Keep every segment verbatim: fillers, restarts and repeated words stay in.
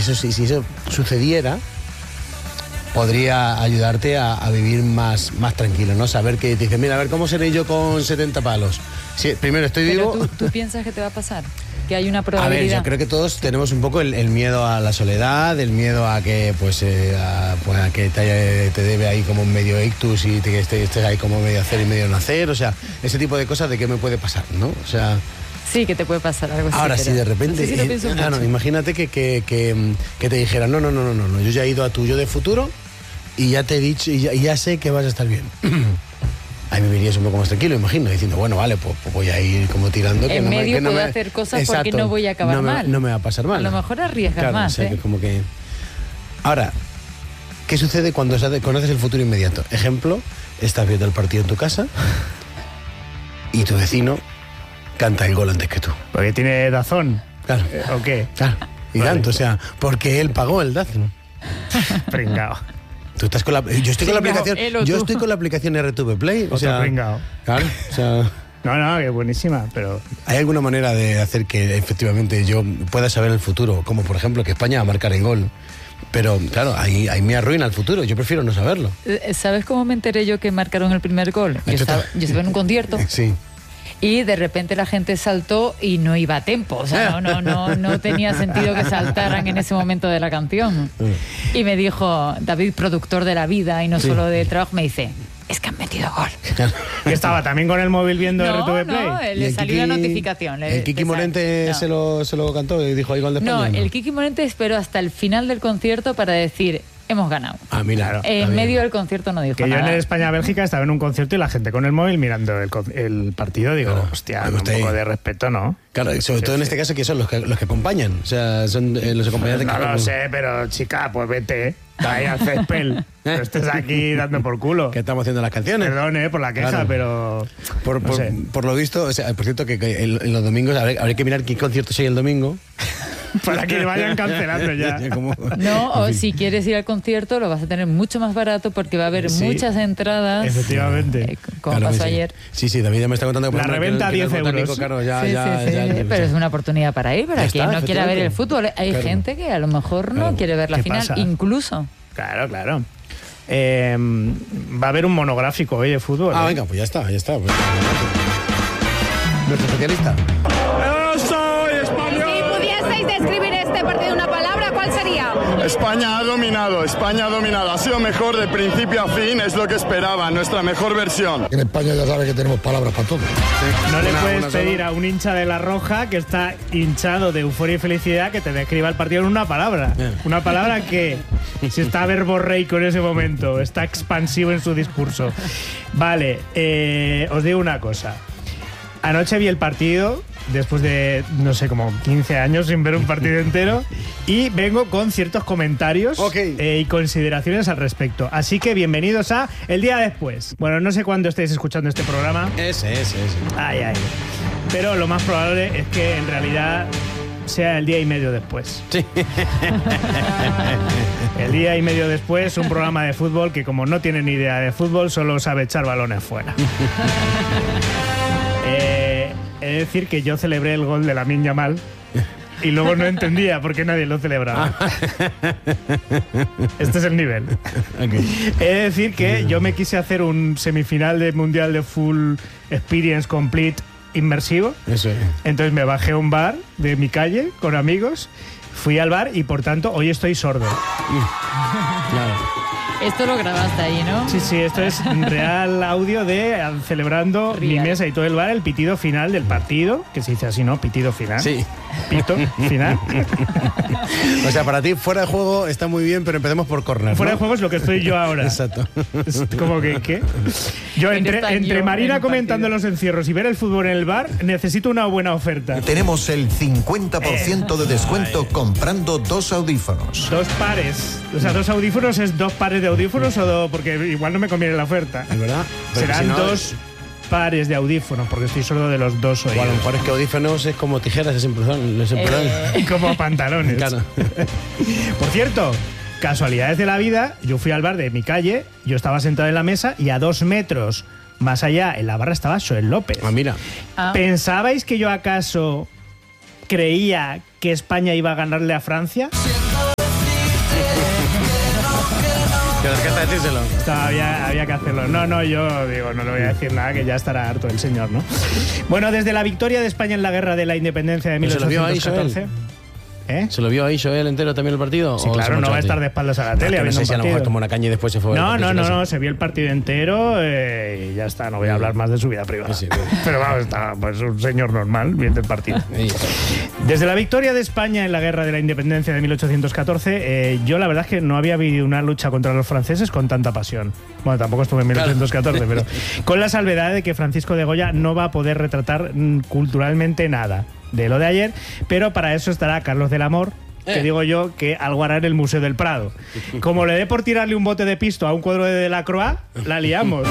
eso, si, si eso sucediera, podría ayudarte a, a vivir más, más tranquilo, ¿no? Saber que te dicen, mira, a ver, ¿cómo seré yo con setenta palos? Si, primero, estoy Pero vivo... ¿tú, ¿tú piensas que te va a pasar? Que hay una probabilidad. A ver, yo creo que todos tenemos un poco el, el miedo a la soledad, el miedo a que pues, eh, a, pues, a que te, te debe ahí como un medio ictus y te, estés, estés ahí como medio hacer y medio no hacer, o sea, ese tipo de cosas de qué me puede pasar, ¿no? O sea... Sí, que te puede pasar algo así. Ahora, si de repente... Sí, sí, eh, ah, no, imagínate que, que, que, que te dijeran, no, no, no, no, no, no, yo ya he ido a tu yo de futuro y ya te he dicho, y ya, y ya sé que vas a estar bien. Ahí me vivirías un poco más tranquilo, imagino, diciendo, bueno, vale, pues, pues voy a ir como tirando. Que en no medio me, que no puedo me... hacer cosas Exacto, porque no voy a acabar no me, mal. No me va a pasar mal. A lo mejor arriesgas claro, más, o sea, ¿eh? que como que... Ahora, ¿qué sucede cuando conoces el futuro inmediato? Ejemplo, estás viendo el partido en tu casa y tu vecino canta el gol antes que tú. Porque tiene Dazón. Claro. ¿O qué? Claro. Y Vale. tanto, o sea, porque él pagó el Dazón. Pringao. Tú estás con la, yo estoy con la Pringao, aplicación, él o yo tú. estoy con la aplicación R T V Play, o Otro sea, pringao. claro, o sea, No, no, que buenísima, pero... ¿hay alguna manera de hacer que efectivamente yo pueda saber el futuro? Como por ejemplo que España va a marcar el gol. Pero claro, ahí, ahí me arruina el futuro, yo prefiero no saberlo. ¿Sabes cómo me enteré yo que marcaron el primer gol? Yo Esto estaba, está- yo estaba en un concierto Sí. y de repente la gente saltó y no iba a tempo. O sea, no, no, no, no tenía sentido que saltaran en ese momento de la canción. Y me dijo David, productor de La Vida y no Sí. solo de trabajo, me dice, es que han metido gol. ¿Que estaba también con el móvil viendo No, R T V Play? no, Y le el salió Kiki- la notificación. le- El Kiki te sal- Morente no. se, lo, se lo cantó y dijo ahí gol de España. No, el Kiki Morente esperó hasta el final del concierto para decir, hemos ganado. Ah, mira. Claro. está En bien. medio del concierto no dijo Que yo en nada. el España-Bélgica estaba en un concierto y la gente con el móvil mirando el, con- el partido. Digo, Claro. hostia, Me un gusta poco ahí. de respeto, ¿no? Claro, sobre todo en este caso que son los que, los que acompañan. O sea, son eh, los acompañantes No que... lo sé, pero chica, pues vete. Ahí al césped. No estés aquí dando por culo. que estamos haciendo las canciones. Perdón, eh, por la queja, Claro. pero... Por, no por, sé. por lo visto, o sea, por cierto, que, que en, en los domingos habrá, habrá que mirar qué conciertos hay el domingo. Para que vayan cancelando ya. Como- No, o en fin. si quieres ir al concierto lo vas a tener mucho más barato porque va a haber Sí, muchas entradas. efectivamente. eh, como Claro que pasó sí. ayer. Sí, sí, David ya me está contando que La por ejemplo, reventa que en el diez Botánico, euros. Claro, ya, Sí, ya, sí, sí, ya- pero es una oportunidad para ir, para Ya quien está, no quiera ver el efectivamente. fútbol. Hay Claro. gente que a lo mejor no Claro. quiere ver la ¿Qué final, pasa? incluso. Claro, claro. Eh, va a haber un monográfico hoy de fútbol. Ah, ¿eh? venga, pues ya está, ya está. Pues. Nuestro especialista. Si pudieseis describir este partido en una palabra, ¿cuál sería? España ha dominado, España ha dominado, ha sido mejor de principio a fin, es lo que esperaba, nuestra mejor versión. En España ya sabe que tenemos palabras para todo. No le Una- puedes una pedir sola. a un hincha de La Roja que está hinchado de euforia y felicidad que te describa el partido en una palabra. Eh. Una palabra que, si está verborreico en ese momento, está expansivo en su discurso. Vale, eh, os digo una cosa. Anoche vi el partido, después de, no sé, como quince años sin ver un partido entero, y vengo con ciertos comentarios Ok. eh, y consideraciones al respecto. Así que bienvenidos a El Día Después. Bueno, no sé cuándo estéis escuchando este programa. Ese, ese, ese. Ay, ay. Pero lo más probable es que en realidad sea el día y medio después. Sí. El día y medio después, un programa de fútbol que, como no tiene ni idea de fútbol, solo sabe echar balones fuera. eh, he de decir que yo celebré el gol de Lamine Yamal y luego no entendía por qué nadie lo celebraba. Este es el nivel. Okay. He de decir que yo me quise hacer un semifinal de Mundial de Full Experience Complete inmersivo. Eso es. Entonces me bajé a un bar de mi calle con amigos, fui al bar y por tanto hoy estoy sordo. Claro. Esto lo grabaste ahí, ¿no? Sí, sí, esto es real audio de eh, celebrando Real. mi mesa y todo el bar, el pitido final del partido, que se dice así, ¿no? Pitido final. Sí. Pito final. O sea, para ti fuera de juego está muy bien, pero empecemos por córner. Fuera ¿no? de juego es lo que estoy yo ahora. Exacto. Es como que, ¿qué? Yo, ¿Dónde entre, está entre yo Marina en el comentando partido? los encierros y ver el fútbol en el bar, necesito una buena oferta. Tenemos el cincuenta por ciento de descuento comprando dos audífonos. Dos pares. O sea, dos audífonos es dos pares de audífonos o dos, porque igual no me conviene la oferta. Es verdad. Pero Serán si no, dos pares de audífonos, porque estoy sordo de los dos O a lo oídos. mejor es que audífonos es como tijeras, es en plural. Es en plural. Eh, Como pantalones. Claro. Por cierto, casualidades de la vida, yo fui al bar de mi calle, yo estaba sentado en la mesa y a dos metros más allá en la barra estaba Joel López. Ah, mira. ah, ¿Pensabais que yo acaso creía que España iba a ganarle a Francia? Que nos queda decírselo. Esto había, había que hacerlo. No, no, yo digo, no le voy a decir nada, que ya estará harto el señor, ¿no? Bueno, desde la victoria de España en la Guerra de la Independencia de mil ochocientos catorce... ¿Eh? ¿Se lo vio ahí Joel entero también el partido? Sí, claro, no va a estar de espaldas a la tele. No, no sé si a lo mejor tomó una caña y después se fue. No, no, no, no, se vio el partido entero eh, y ya está. No voy a hablar más de su vida privada. Sí, sí, pero vamos, está pues un señor normal viendo el partido. Sí. Desde la victoria de España en la Guerra de la Independencia de mil ochocientos catorce, eh, yo la verdad es que no había vivido una lucha contra los franceses con tanta pasión. Bueno, tampoco estuve en mil ochocientos catorce, claro. Pero con la salvedad de que Francisco de Goya no va a poder retratar mm, culturalmente nada de lo de ayer, pero para eso estará Carlos del Amor, que digo yo que algo hará en el Museo del Prado. Como le dé por tirarle un bote de pisto a un cuadro de Delacroix, la liamos.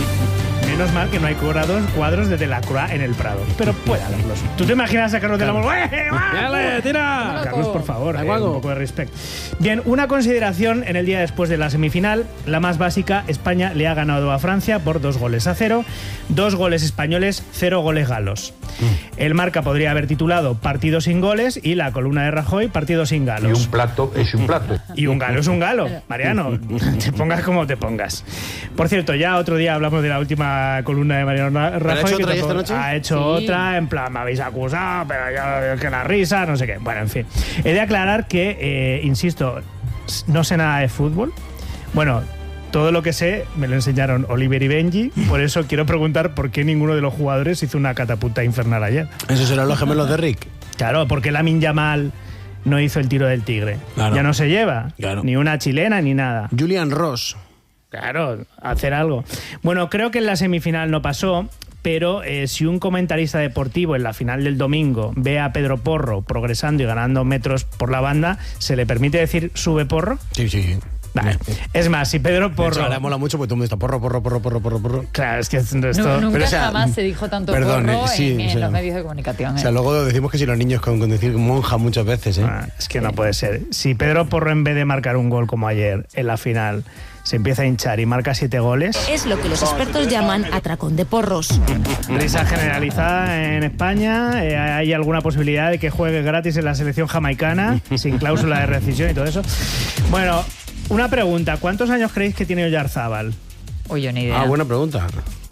Menos mal que no hay cuadros, cuadros de Delacroix en el Prado. Pero puede haberlos. ¿Tú te imaginas a Carlos del Amor? ¡Dale, tira! Carlos, por favor, eh, un poco de respeto. Bien, una consideración en el día después de la semifinal. La más básica, España le ha ganado a Francia por dos goles a cero. Dos goles españoles, cero goles galos. El Marca podría haber titulado Partido sin goles y la columna de Rajoy Partido sin galos. Y un plato es un plato. Y un galo es un galo, Mariano. Te pongas como te pongas. Por cierto, ya otro día hablamos de la última columna de Mariano Rajoy. ¿Ha hecho que otra esta noche? Ha hecho sí. otra, en plan, me habéis acusado, pero ya que la risa, no sé qué. Bueno, en fin. He de aclarar que, eh, insisto, no sé nada de fútbol. Bueno, todo lo que sé me lo enseñaron Oliver y Benji, por eso quiero preguntar por qué ninguno de los jugadores hizo una catapulta infernal ayer. ¿Esos eran los gemelos de Rick? Claro, porque Lamine Yamal no hizo el tiro del tigre. Claro. Ya no se lleva, claro. Ni una chilena ni nada. Julian Ross. Claro, hacer algo. Bueno, creo que en la semifinal no pasó, pero eh, si un comentarista deportivo en la final del domingo ve a Pedro Porro progresando y ganando metros por la banda, ¿se le permite decir sube Porro? Sí, sí. Vale. Es más, si Pedro Porro... De hecho, ahora mola mucho porque todo el mundo está porro, porro, porro, porro, porro, porro. Claro, es que esto... No, nunca pero, o sea, jamás se dijo tanto perdón, porro sí, en, en o sea, los medios de comunicación. O sea, luego decimos que si los niños con, con decir monja muchas veces, ¿eh? Ah, es que no puede ser. Si Pedro Porro, en vez de marcar un gol como ayer en la final, se empieza a hinchar y marca siete goles... Es lo que los expertos llaman atracón de porros. Risa generalizada en España. Eh, ¿Hay alguna posibilidad de que juegue gratis en la selección jamaicana, sin cláusula de rescisión y todo eso? Bueno... Una pregunta, ¿cuántos años creéis que tiene Oyarzábal? Oye, ni idea. Ah, buena pregunta.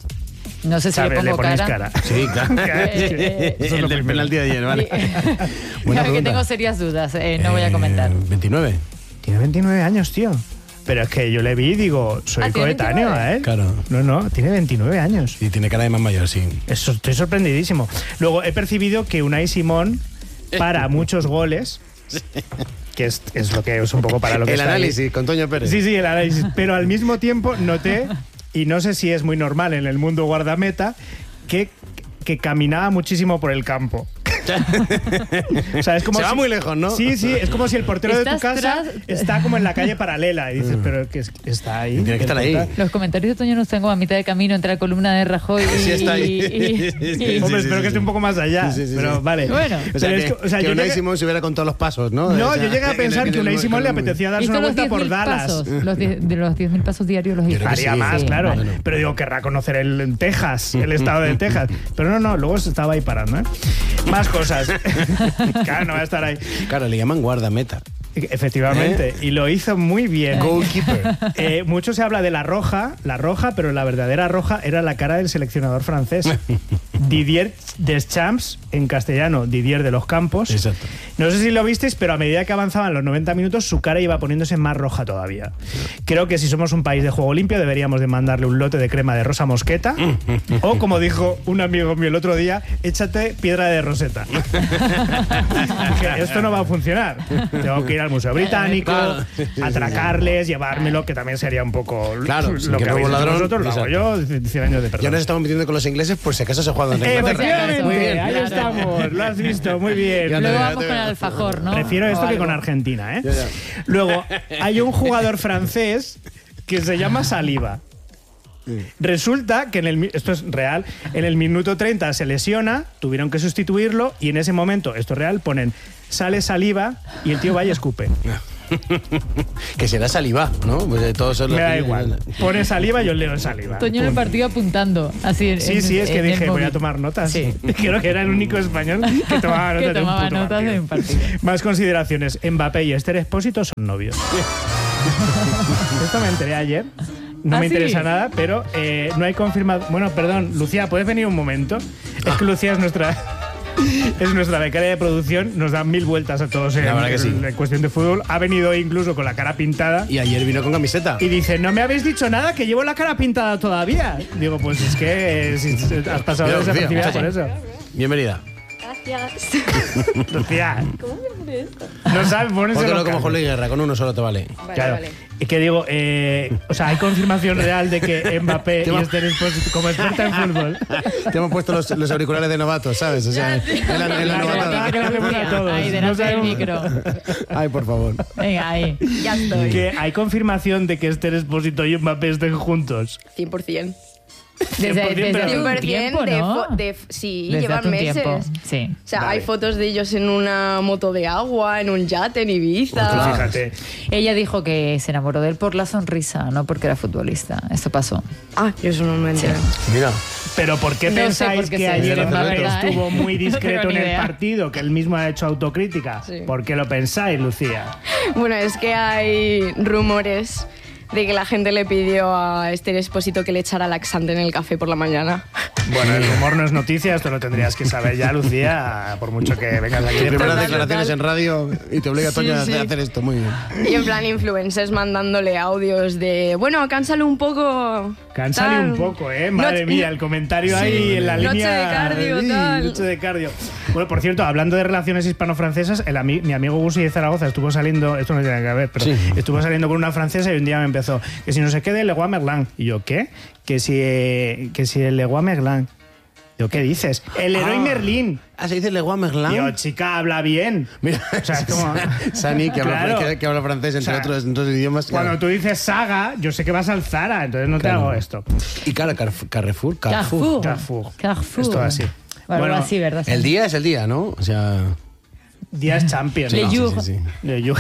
No sé si le pongo le ponéis cara. cara. Sí, claro. eh, eh, el del penalti de ayer, vale. Claro que tengo serias dudas, eh, no eh, voy a comentar. ¿veintinueve? Tiene veintinueve años, tío. Pero es que yo le vi y digo, soy ah, coetáneo a él. Claro. No, no, tiene veintinueve años. Y tiene cara de más mayor, sí. Eso, estoy sorprendidísimo. Luego, he percibido que Unai Simón para muchos goles... que es, es lo que es un poco para lo que el está análisis ahí. Con Toño Pérez. Sí, sí, el análisis. Pero al mismo tiempo noté, y no sé si es muy normal en el mundo guardameta, que, que caminaba muchísimo por el campo. O sea, es como se si, va muy lejos, ¿no? Sí, sí, es como si el portero de tu casa tras... está como en la calle paralela y dices, pero que está ahí. Tiene que estar ahí. Los comentarios de Toño nos tengo a mitad de camino entre la columna de Rajoy y... Sí, está ahí. Y, y, y, hombre, espero que esté un poco más allá, sí, sí, sí, pero vale. Bueno. O sea, pero que, es que, o sea, que yo Unai llegué... Simón se hubiera contado los pasos, ¿no? No, o sea, yo llegué a pensar que a Unai Simón le apetecía darse una vuelta por Dallas. Pasos, los diez, de los diez mil pasos diarios los hizo. Haría sí, más, sí, claro. Vale. Pero digo, querrá conocer el Texas, el estado de Texas. Pero no, no, luego se estaba ahí parando, ¿eh? Más cosas. Claro, no va a estar ahí. Claro, le llaman guardameta. Efectivamente, ¿eh? Y lo hizo muy bien. Goalkeeper. Eh, mucho se habla de la roja, la roja, pero la verdadera roja era la cara del seleccionador francés. Didier Deschamps, en castellano, Didier de los Campos. Exacto. No sé si lo visteis, pero a medida que avanzaban los noventa minutos, su cara iba poniéndose más roja todavía. Creo que si somos un país de juego limpio, deberíamos de mandarle un lote de crema de rosa mosqueta. O, como dijo un amigo mío el otro día, échate piedra de roseta. Que esto no va a funcionar. Tengo que ir al Museo Británico, claro, atracarles, llevármelo, que también sería un poco claro, lo que, que habéis hecho vosotros, lo hago yo, cien años de perdón. Ya nos estamos metiendo con los ingleses, por si acaso se juegan en Inglaterra. Muy bien, ahí claro. estamos, lo has visto, muy bien. Luego no, vamos con el alfajor, ¿no? Prefiero esto que con Argentina, ¿eh? Ya, ya. Luego, hay un jugador francés que se llama Saliba. Resulta que en el, esto es real, en el minuto treinta se lesiona, tuvieron que sustituirlo y en ese momento, esto es real, ponen sale Saliba y el tío va y escupe. Que será Saliba, ¿no? Pues todos son los Me da igual. Pone Saliba y yo leo Saliba. Toño en el partido apuntando. Así en, sí, sí, es que dije, voy a tomar notas. Sí. Creo que era el único español que tomaba notas, que tomaba de un puto notas partido. de un partido. Más consideraciones. Mbappé y Esther Expósito son novios. Esto me enteré ayer. No ¿Ah, me sí? interesa nada, pero eh, no hay confirmación. Bueno, perdón, Lucía, ¿puedes venir un momento? Es que Lucía es nuestra... Es nuestra becaria de producción, nos da mil vueltas a todos en, La verdad que sí. en, en cuestión de fútbol. Ha venido hoy incluso con la cara pintada. Y ayer vino con camiseta. Y dice, no me habéis dicho nada, que llevo la cara pintada todavía. Digo, pues es que eh, si, si has pasado Mira, desapercibida Lucía, por eso. Bienvenida. Gracias. Lucía, ¿Cómo me pone esto? no sabes ponerse Póntelo los como cascos. Jorge Guerra, con uno solo te vale. Vale, Claro. vale. Y que digo, eh, o sea, hay confirmación real de que Mbappé y Esther Expósito, como experta en fútbol, Te hemos puesto los, los auriculares de novato, ¿sabes? O sea, en la, en la La novatada. novatada que le hacemos a todos. Ahí, No delante del sabemos- micro. Ay, por favor. Venga, ahí. Ya estoy. que hay confirmación de que Esther Expósito y Mbappé estén juntos. cien por ciento. Desde, cien por ciento, desde pero- hace un cien por ciento tiempo, de, ¿no? fo- de f- sí, Desde llevan hace un meses. tiempo, sí. O sea, Vale. hay fotos de ellos en una moto de agua, en un yate en Ibiza. Tú fíjate. Ella dijo que se enamoró de él por la sonrisa, no porque era futbolista. Esto pasó. Ah, yo eso no me entero. Mira. Pero ¿por qué No sé pensáis por qué que se ayer dice la Mbappé verdad, ¿eh? estuvo muy No discreto tengo en ni el idea. partido, que él mismo ha hecho autocrítica? Sí. ¿Por qué lo pensáis, Lucía? Bueno, es que hay rumores de que la gente le pidió a Esther Expósito que le echara laxante en el café por la mañana. Bueno, el rumor no es noticia, esto lo tendrías que saber ya, Lucía, por mucho que vengas aquí. Tus de primeras total, declaraciones total. en radio y te obliga a Sí, Toño a sí. hacer esto. Muy bien. Y en plan influencers mandándole audios de, bueno, cánsale un poco. Cánsale tal. un poco, ¿eh? Madre Noche- mía, el comentario ahí en la Noche línea... de cardio, Sí, tal. Noche de cardio. Bueno, por cierto, hablando de relaciones hispano-francesas, el ami- mi amigo Gusi de Zaragoza estuvo saliendo... Esto no tiene que ver, pero Sí. estuvo saliendo con una francesa y un día me empezó que si no se quede Leroy Merlin. Y yo, ¿qué? Que si, eh, que si el Leroy Merlin. Yo, ¿qué dices? El Leroy Ah. Merlin. Ah, se dice Leroy Yo, Merlin. chica, habla bien. Mira, O sea, es como... Sani, que habla, Claro. que, que habla francés, entre O sea, otros, otros idiomas. Cuando claro. tú dices saga, yo sé que vas al Zara, entonces no te Claro. hago esto. Y cara, Carf- Carrefour, Carrefour. Carrefour. Carrefour. Carrefour. Es todo así. Bueno, Bueno, así, ¿verdad? El día es el día, ¿no? O sea. Días Champions. Le ¿no? Jour. Sí, sí, sí. Le Jour.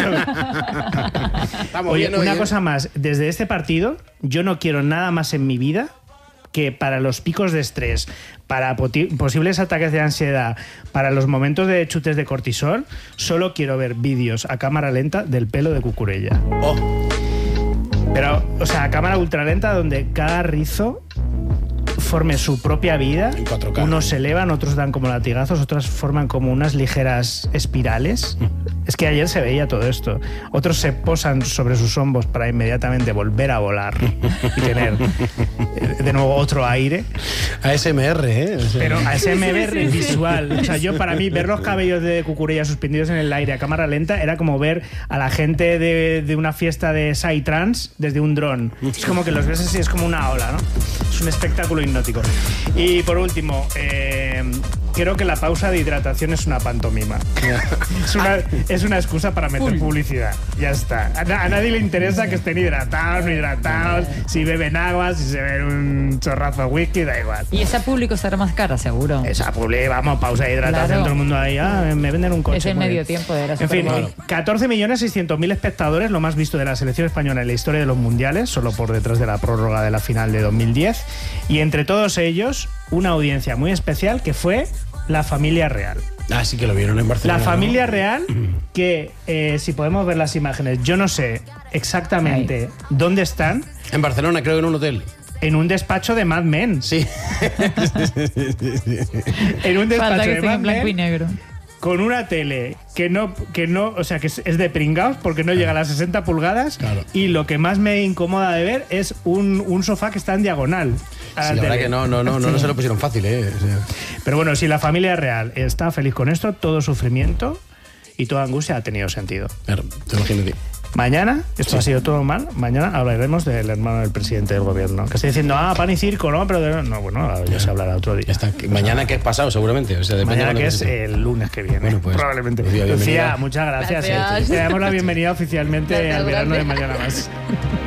Estamos Oye, bien hoy, una ¿eh? cosa más. Desde este partido, yo no quiero nada más en mi vida que para los picos de estrés, para poti- posibles ataques de ansiedad, para los momentos de chutes de cortisol, solo quiero ver vídeos a cámara lenta del pelo de Cucurella. Oh, Pero, o sea, a cámara ultralenta donde cada rizo forme su propia vida. En cuatro K. Unos se elevan, otros dan como latigazos, otros forman como unas ligeras espirales. Es que ayer se veía todo esto. Otros se posan sobre sus hombros para inmediatamente volver a volar y tener eh, de nuevo otro aire. A S M R, ¿eh? O sea, Pero A S M R visual. O sea, yo para mí ver los cabellos de Cucurella suspendidos en el aire a cámara lenta era como ver a la gente de, de una fiesta de Psytrance desde un dron. Es como que los ves así, es como una ola, ¿no? Es un espectáculo hipnótico. Y por último, eh, creo que la pausa de hidratación es una pantomima. Es una, es una excusa para meter publicidad. Ya está. A, na- a nadie le interesa que estén hidratados, no hidratados, si beben agua, si se ven un chorrazo de whisky, da igual. Y esa público estará más cara, seguro. Esa publi, vamos, pausa de hidratación, Claro. todo el mundo ahí, ah, me venden un coche. Es el muy medio bien. tiempo de la En fin, Super Bowl. catorce millones seiscientos mil espectadores, lo más visto de la selección española en la historia de los mundiales, solo por detrás de la prórroga de la final de dos mil diez. Y entre todos ellos, una audiencia muy especial que fue la familia real. Ah, sí que lo vieron en Barcelona. La ¿no? familia real, que eh, si podemos ver las imágenes, yo no sé exactamente dónde están, En Barcelona, creo que en un hotel. en un despacho de Mad Men. Sí. En un despacho Falta que de esté Mad en blanco y Men. negro. Con una tele que no, que no, o sea, que es es de pringaos porque no llega a las sesenta pulgadas. Claro. Y lo que más me incomoda de ver es un, un sofá que está en diagonal. a la Sí, la verdad tele. que no, no, no, no, no se lo pusieron fácil, ¿eh? O sea, Pero bueno, si la familia real está feliz con esto, todo sufrimiento y toda angustia ha tenido sentido. claro, te imagínate. Mañana, esto ha sido todo mal, mañana hablaremos del hermano del presidente del gobierno. Que está diciendo, ah, pan y circo, no, pero de- no, bueno, ya se hablará otro día. Ya está. Que mañana que es pasado, seguramente. O sea, depende Mañana de que cuándo es se- el lunes que viene, Bueno, pues, probablemente. Lucía, Lucía, bienvenida. muchas gracias. Gracias. Te damos la bienvenida oficialmente Gracias, al verano de gracias. Mañana Más.